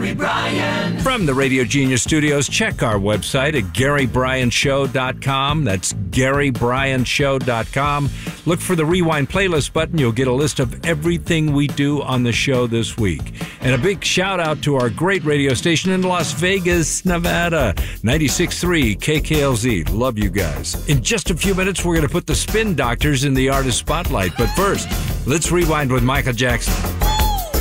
Gary Bryan. From the Radio Genius Studios, check our website at GaryBryanShow.com. That's GaryBryanShow.com. Look for the Rewind playlist button. You'll get a list of everything we do on the show this week. And a big shout out to our great radio station in Las Vegas, Nevada, 96.3 KKLZ. Love you guys. In just a few minutes, we're going to put the Spin Doctors in the artist spotlight. But first, let's rewind with Michael Jackson.